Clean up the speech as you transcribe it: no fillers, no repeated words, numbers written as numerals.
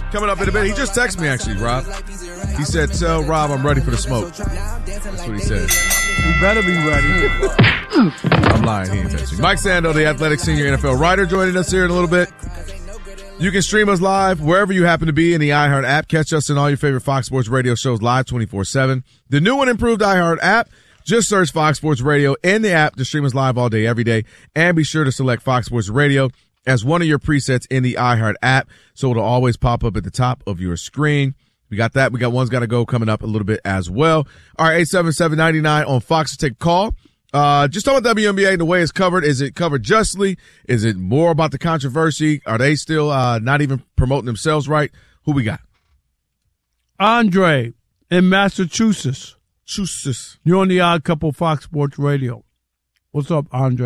Coming up in a bit. He just texted me, actually, Rob. He said, tell Rob I'm ready for the smoke. That's what he said. You better be ready. I'm lying. He ain't texting me. Mike Sando, the Athletic senior NFL writer, joining us here in a little bit. You can stream us live wherever you happen to be in the iHeart app. Catch us in all your favorite Fox Sports Radio shows live 24/7. The new and improved iHeart app. Just search Fox Sports Radio in the app to stream us live all day, every day. And be sure to select Fox Sports Radio as one of your presets in the iHeart app, so it'll always pop up at the top of your screen. We got that. We got One's Gotta Go coming up a little bit as well. All right, 877-99 on Fox to take a call. Just talking about WNBA and the way it's covered. Is it covered justly? Is it more about the controversy? Are they still not even promoting themselves right? Who we got? Andre in Massachusetts. Massachusetts. You're on the Odd Couple Fox Sports Radio. What's up, Andre?